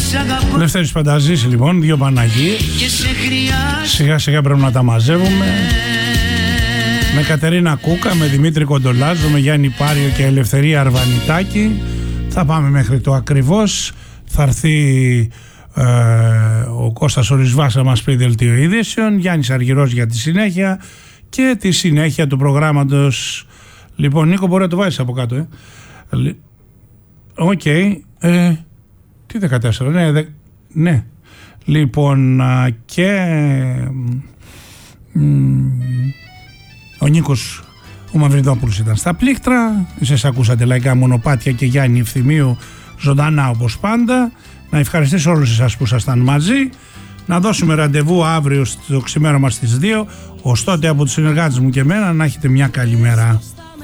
Λευτέρης Πανταζής λοιπόν, δύο Παναγίες. Σιγά σιγά πρέπει να τα μαζεύουμε. Με Κατερίνα Κούκα, με Δημήτρη Κοντολάζο, με Γιάννη Πάριο και Ελευθερία Αρβανιτάκη. Θα πάμε μέχρι το ακριβώς. Θα έρθει ο Κώστας Ορισβάς να μας πει δελτίο ειδήσεων, Γιάννης Αργυρός για τη συνέχεια και τη συνέχεια του προγράμματος. Λοιπόν, Νίκο, μπορεί να το βάζεις από κάτω, Οκ. Τι 14, ναι. Λοιπόν, και ο Νίκος ο Μαυριδόπουλος ήταν στα πλήκτρα. Εσείς ακούσατε Λαϊκά Μονοπάτια και Γιάννη Ευθυμίου ζωντανά όπως πάντα. Να ευχαριστήσω όλους εσάς που ήσασταν μαζί. Να δώσουμε ραντεβού αύριο στο ξημέρωμα στις 2. Ως τότε από τους συνεργάτες μου και εμένα να έχετε μια καλή μέρα.